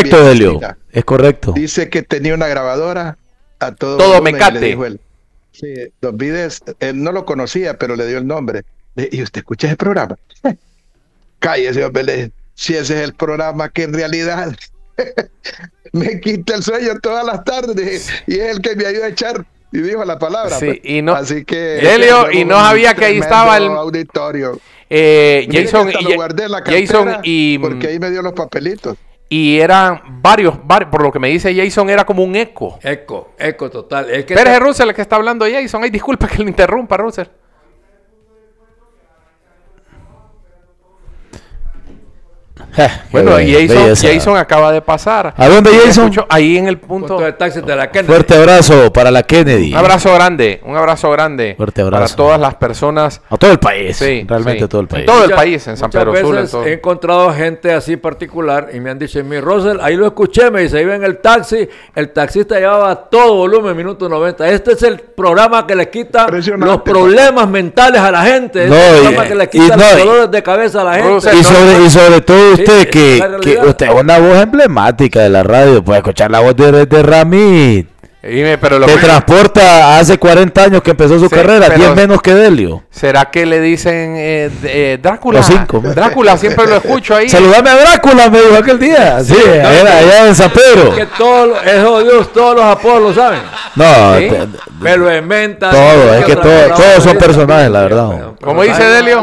correcto, Helio. Es correcto. Dice que tenía una grabadora a todo mecate. Sí, Don Vides, él no lo conocía, pero le dio el nombre. ¿Y usted escucha ese programa? Cállese, hombre. Si ese es el programa que en realidad me quita el sueño todas las tardes y es el que me ayuda a echar, y dijo la palabra. Sí, pues. y no, así que Helio, y no sabía que ahí estaba el auditorio. Jason y porque ahí me dio los papelitos. Y eran varios, por lo que me dice Jason, era como un eco. Eco total. Es que Pérez Russell, el que está hablando Jason. Ay, disculpa que le interrumpa, Russell. Bueno, Jason acaba de pasar. ¿A dónde, Jason? Ahí en el punto de taxi de la Kennedy. Fuerte abrazo para la Kennedy. Un abrazo grande. Fuerte abrazo. Para todas las personas. A todo el país. Sí, realmente sí. todo el país. Todo el país, en San Pedro Sula. He encontrado gente así particular y me han dicho, mi Russell, ahí lo escuché, me dice, iba en el taxi, el taxista llevaba todo volumen, minuto 90. Este es el programa que le quita los problemas mentales a la gente. Es el programa que le quita los dolores de cabeza a la gente. Y sobre todo usted, que usted es una voz emblemática de la radio, puede escuchar la voz de Ramit. Pero te transporta hace 40 años que empezó su carrera, 10 menos que Delio. ¿Será que le dicen Drácula? Los 5. Drácula, siempre lo escucho ahí. Saludame a Drácula, me dijo aquel día. Sí, allá en San Pedro. Que todos los apodos lo saben. No, ¿sí? Me lo inventan. Todo, es que todos son personajes, la verdad. Como dice Delio.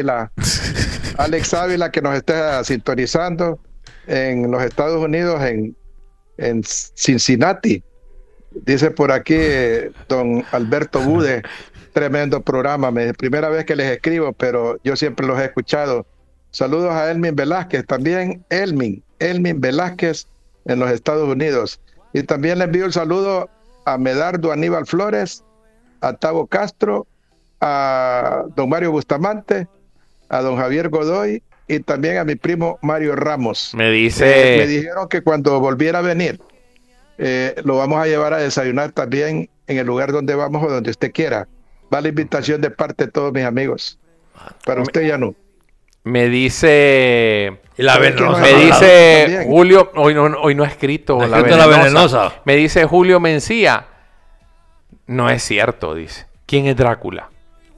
Alex Ávila, que nos está sintonizando en los Estados Unidos, en Cincinnati. Dice por aquí don Alberto Bude, tremendo programa, primera vez que les escribo, pero yo siempre los he escuchado. Saludos a Elmin Velázquez, también Elmin Velázquez en los Estados Unidos. Y también le envío el saludo a Medardo Aníbal Flores, a Tavo Castro, a don Mario Bustamante, a don Javier Godoy y también a mi primo Mario Ramos. Me dijeron que cuando volviera a venir, lo vamos a llevar a desayunar también en el lugar donde vamos o donde usted quiera. Va la invitación de parte de todos mis amigos. Para usted ya no. Me dice... La venenosa. Me dice Julio... Hoy no ha escrito la venenosa. Me dice Julio Mencía. No es cierto, dice. ¿Quién es Drácula?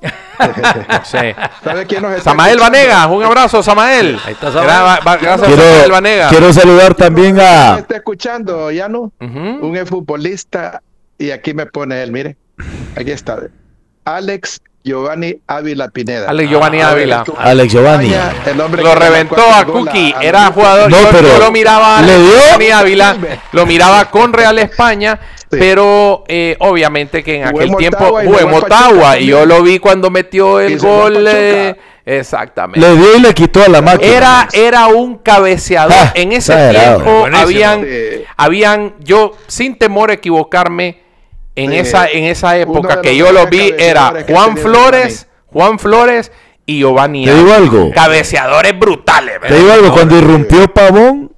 No sé. ¿Sabe quién nos está Samael Vanegas, un abrazo, Samael. Ahí está Samael. Gracias, Samael Vanegas. Quiero saludar también a... ¿Me está escuchando, Yano? Un exfutbolista, y aquí me pone él, mire. Aquí está. Alex Giovanni Ávila Pineda. Alex Giovanni Ávila. Alex Giovanni. Lo reventó a Cookie. Era jugador. Yo lo miraba a Giovanni Ávila. Lo miraba con Real España. Sí. Pero obviamente que en aquel tiempo jugó en Motagua y yo lo vi cuando metió el gol. Exactamente. Le dio y le quitó a la máquina. Era un cabeceador. En ese tiempo habían, yo sin temor a equivocarme, en esa época que yo lo vi, era Juan Flores y Giovanni. Te digo algo. Cabeceadores brutales. Te digo algo, cuando irrumpió Pavón,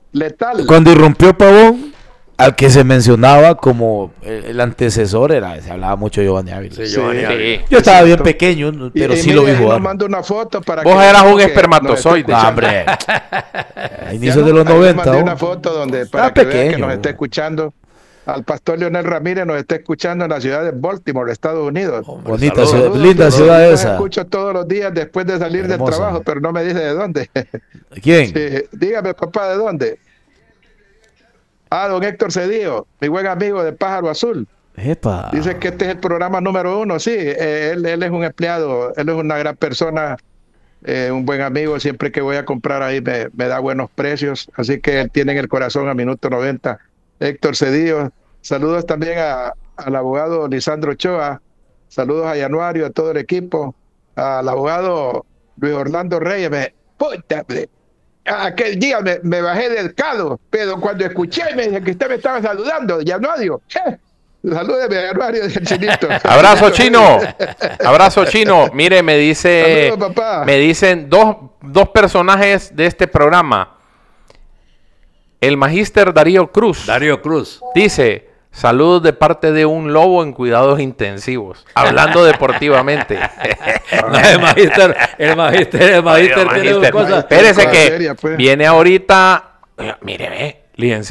al que se mencionaba como el antecesor, se hablaba mucho de Giovanni Ávila. Sí. Yo estaba bien pequeño, pero sí lo vi jugar. Mando una foto para vos eras un espermatozoide. Hombre. A inicios de los 90. Mandé una foto donde para que vean que nos esté escuchando. Al pastor Leonel Ramírez nos está escuchando en la ciudad de Baltimore, Estados Unidos. Bonita ciudad, linda ciudad esa. Lo escucho todos los días después de salir del trabajo, pero no me dice de dónde. ¿Quién? Sí, dígame, papá, ¿de dónde? Don Héctor Cedillo, mi buen amigo de Pájaro Azul. Epa. Dice que este es el programa número 1. Sí, él es un empleado, él es una gran persona, un buen amigo. Siempre que voy a comprar ahí me da buenos precios. Así que él tiene en el corazón a minuto 90. Héctor Cedillo. Saludos también al abogado Lisandro Ochoa. Saludos a Januario, a todo el equipo. Al abogado Luis Orlando Reyes. Aquel día me bajé del carro, pero cuando escuché me dije que usted me estaba saludando, Januario. Salúdeme a Januario del Chinito. Abrazo chino. Abrazo chino. Mire, me dice. Saludos, papá. Me dicen dos personajes de este programa. El magíster Darío Cruz. Dice: saludos de parte de un lobo en cuidados intensivos. Hablando deportivamente. El magíster tiene dos cosas. Espérese que viene ahorita. Mire, licenciado.